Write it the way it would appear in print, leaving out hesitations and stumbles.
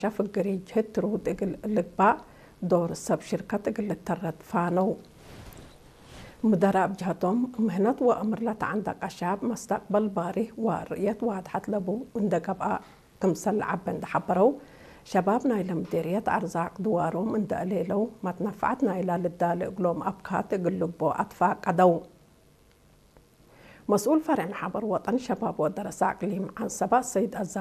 شاف الجريج هترو تقل لقبا دور السب شركة تقل الترد فانو مدرب جهتهم مهنة وأمرلت عندك أشاب مستقبل باري ورؤية واضحة لبو وندق بقى تمثل عبن حبرو شبابنا إلى مديرية أرزاق دوارهم من دليلو ما تنفعتنا إلى للدالي قلوم أبكات قلبو أطفاء قدو مسؤول فرع حبر وطن شباب ودرس أقليم عن سبا السيد